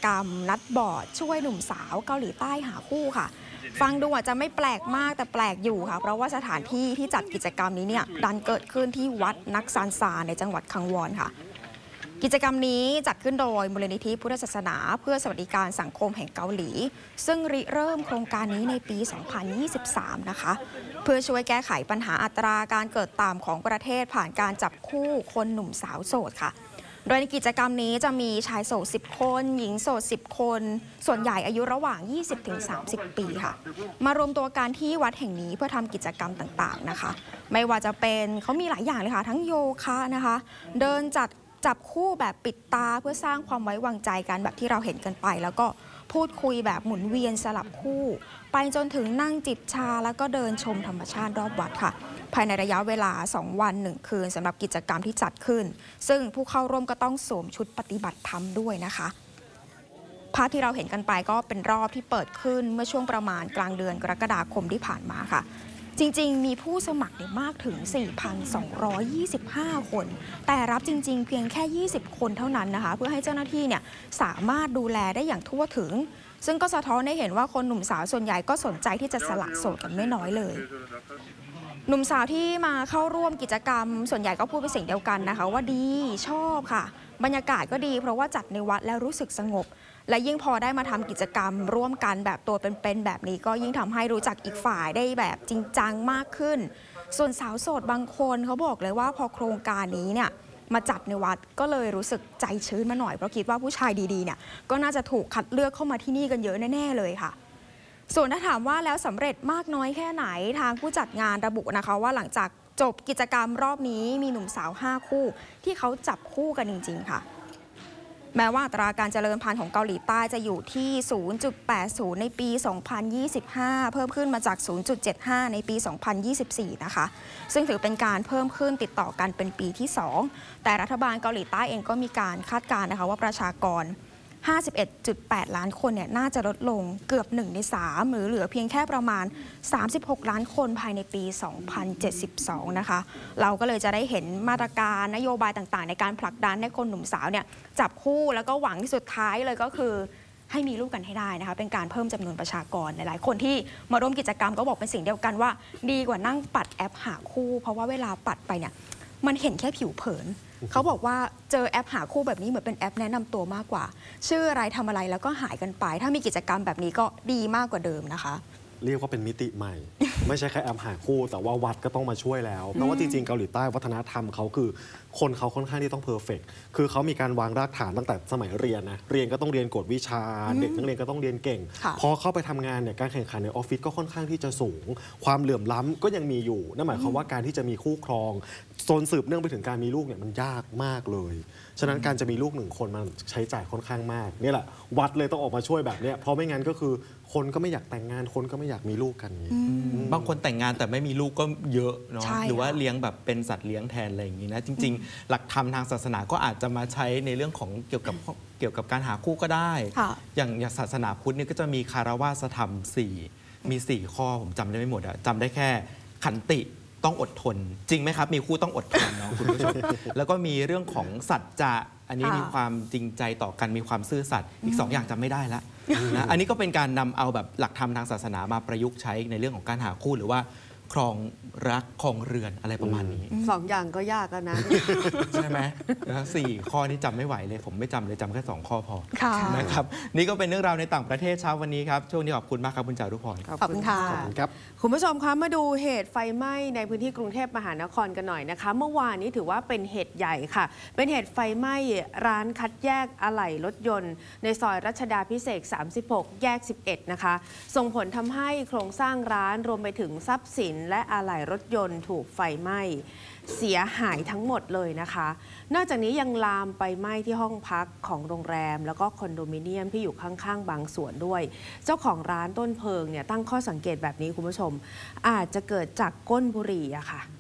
กรรมนัดบอร์ดช่วยหนุ่มสาวเกาหลีใต้หาคู่ค่ะฟังดูอาจจะไม่แปลกมากแต่แปลกอยู่ค่ะเพราะว่าสถานที่ที่จัดกิจกรรมนี้เนี่ยดันเกิดขึ้นที่วัดนักซานซาในจังหวัดคังวอนค่ะกิจกรรมนี้จัดขึ้นโดยมูลนิธิพุทธศาสนาเพื่อสวัสดิการสังคมแห่งเกาหลีซึ่งริเริ่มโครงการนี้ในปี 2023 นะคะเพื่อช่วยแก้ไขปัญหาอัตราการเกิดต่ำของประเทศผ่านการจับคู่คนหนุ่มสาวโสดค่ะโดยในกิจกรรมนี้จะมีชายโสด 10 คนหญิงโสด 10 คนส่วนใหญ่อายุระหว่าง 20-30 ปีค่ะมารวมตัวกันที่วัดแห่งนี้เพื่อทำกิจกรรมต่างๆนะคะไม่ว่าจะเป็นเขามีหลายอย่างเลยค่ะทั้งโยคะนะคะเดินจับคู่แบบปิดตาเพื่อสร้างความไว้วางใจกันแบบที่เราเห็นกันไปแล้วก็พูดคุยแบบหมุนเวียนสลับคู่ไปจนถึงนั่งจิบชาแล้วก็เดินชมธรรมชาติรอบวัดค่ะภายในระยะเวลา2 วัน 1 คืนสำหรับกิจกรรมที่จัดขึ้นซึ่งผู้เข้าร่วมก็ต้องสวมชุดปฏิบัติธรรมด้วยนะคะภาพที่เราเห็นกันไปก็เป็นรอบที่เปิดขึ้นเมื่อช่วงประมาณกลางเดือนกรกฎาคมที่ผ่านมาค่ะจริงๆมีผู้สมัครมากถึง 4,225 คนแต่รับจริงๆเพียงแค่ 20 คนเท่านั้นนะคะเพื่อให้เจ้าหน้าที่เนี่ยสามารถดูแลได้อย่างทั่วถึงซึ่งก็สะท้อนให้เห็นว่าคนหนุ่มสาวส่วนใหญ่ก็สนใจที่จะสละโสดกันไม่น้อยเลยหนุ่มสาวที่มาเข้าร่วมกิจกรรมส่วนใหญ่ก็พูดเป็นเสียงเดียวกันนะคะว่าดีชอบค่ะบรรยากาศก็ดีเพราะว่าจัดในวัดแล้วรู้สึกสงบและยิ่งพอได้มาทำกิจกรรมร่วมกันแบบตัวเป็นๆแบบนี้ก็ยิ่งทำให้รู้จักอีกฝ่ายได้แบบจริงจังมากขึ้นส่วนสาวโสดบางคนเขาบอกเลยว่าพอโครงการนี้เนี่ยมาจัดในวัดก็เลยรู้สึกใจชื้นมาหน่อยเพราะคิดว่าผู้ชายดีๆเนี่ยก็น่าจะถูกคัดเลือกเข้ามาที่นี่กันเยอะแน่ๆเลยค่ะส่วนถ้าถามว่าแล้วสำเร็จมากน้อยแค่ไหนทางผู้จัดงานระบุนะคะว่าหลังจากจบกิจกรรมรอบนี้มีหนุ่มสาว5 คู่ที่เขาจับคู่กันจริงๆค่ะแม้ว่าอัตราการเจริญพันธุ์ของเกาหลีใต้จะอยู่ที่ 0.80 ในปี 2025 เพิ่มขึ้นมาจาก 0.75 ในปี 2024 นะคะซึ่งถือเป็นการเพิ่มขึ้นติดต่อกันเป็นปีที่ 2แต่รัฐบาลเกาหลีใต้เองก็มีการคาดการณ์นะคะว่าประชากร51.8 ล้านคนเนี่ยน่าจะลดลงเกือบ1 ใน 3หรือเหลือเพียงแค่ประมาณ36 ล้านคนภายในปี 2072 นะคะเราก็เลยจะได้เห็นมาตรการนโยบายต่างๆในการผลักดันให้คนหนุ่มสาวเนี่ยจับคู่แล้วก็หวังที่สุดท้ายเลยก็คือให้มีลูกกันให้ได้นะคะเป็นการเพิ่มจำนวนประชากรหลายๆคนที่มาร่วมกิจกรรมก็บอกเป็นสิ่งเดียวกันว่าดีกว่านั่งปัดแอปหาคู่เพราะว่าเวลาปัดไปเนี่ยมันเห็นแค่ผิวเผินเขาบอกว่าเจอแอปหาคู่แบบนี้เหมือนเป็นแอปแนะนำตัวมากกว่าชื่ออะไรทำอะไรแล้วก็หายกันไปถ้ามีกิจกรรมแบบนี้ก็ดีมากกว่าเดิมนะคะเรียกว่าเป็นมิติใหม่ ไม่ใช่แค่แอปหาคู่แต่ว่าวัดก็ต้องมาช่วยแล้วเพราะว่าจริงๆเกาหลีใต้วัฒนธรรมเขาคือคนเขาค่อนข้างที่ต้องเพอร์เฟกต์คือเขามีการวางรากฐานตั้งแต่สมัยเรียนนะเรียนก็ต้องเรียนกฎวิชาเด็กนักเรียนก็ต้องเรียนเก่งพอเข้าไปทำงานเนี่ยการแข่งขันในออฟฟิศก็ค่อนข้างที่จะสูงความเหลื่อมล้ำก็ยังมีอยู่นั่นหมายความว่าการที่จะมีคู่ครองโซนสืบเนื่องไปถึงการมีลูกเนี่ยมันยากมากเลยฉะนั้นการจะมีลูก1 คนมันใช้จ่ายค่อนข้างมากนี่แหละวัดเลยต้องออกมาช่วยแบบนี้เพราะไม่งั้นก็คือคนก็ไม่อยากแต่งงานคนก็ไม่อยากมีลูกกันบางคนแต่งงานแต่ไม่มีลูกก็เยอะเนาะหรือว่าเลี้ยงแบบเป็นสัตว์เลี้ยงแทนอะไรอย่างนี้นะจริงๆหลักธรรมทางศาสนาก็อาจจะมาใช้ในเรื่องของเกี่ยวกับการหาคู่ก็ได้อย่างศาสนาพุทธเนี่ยก็จะมีคารวาสธรรม4มี4 ข้อผมจำได้ไม่หมดอะจำได้แค่ขันติต้องอดทนจริงไหมครับมีคู่ต้องอดทนเนาะคุณผู้ชมแล้วก็มีเรื่องของสัจจะอันนี้มีความจริงใจต่อกันมีความซื่อสัตย์อีก2 อย่างจำไม่ได้ละนะอันนี้ก็เป็นการนำเอาแบบหลักธรรมทางศาสนามาประยุกต์ใช้ในเรื่องของการหาคู่หรือว่าครองรักครองเรือนอะไรประมาณนี้ 2 อย่างก็ยากแล้วนะใช่ไหม4 ข้อนี้จำไม่ไหวเลยผมไม่จำเลยจำแค่2 ข้อพอนะครับนี่ก็เป็นเรื่องราวในต่างประเทศเช้าวันนี้ครับช่วงนี้ขอบคุณมากครับคุณจารุพรขอบคุณค่ะคุณผู้ชมคะมาดูเหตุไฟไหม้ในพื้นที่กรุงเทพมหานครกันหน่อยนะคะเมื่อวานนี้ถือว่าเป็นเหตุใหญ่ค่ะเป็นเหตุไฟไหม้ร้านคัดแยกอะไหล่รถยนต์ในซอยรัชดาภิเษก36 แยก 11 นะคะส่งผลทำให้โครงสร้างร้านรวมไปถึงทรัพย์สินและอะไหล่รถยนต์ถูกไฟไหม้เสียหายทั้งหมดเลยนะคะนอกจากนี้ยังลามไปไหม้ที่ห้องพักของโรงแรมแล้วก็คอนโดมิเนียมที่อยู่ข้างๆบางส่วนด้วยเจ้าของร้านต้นเพลิงเนี่ยตั้งข้อสังเกตแบบนี้คุณผู้ชมอาจจะเกิดจากก้นบุหรี่อะค่ะ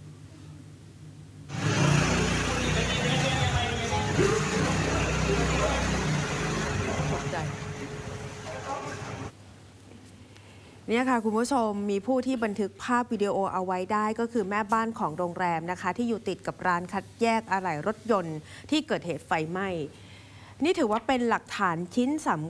เนี่ยค่ะคุณผู้ชมมีผู้ที่บันทึกภาพวิดีโอเอาไว้ได้ก็คือแม่บ้านของโรงแรมนะคะที่อยู่ติดกับร้านคัดแยกอะไหล่รถยนต์ที่เกิดเหตุไฟไหม้นี่ถือว่าเป็นหลักฐานชิ้นสำ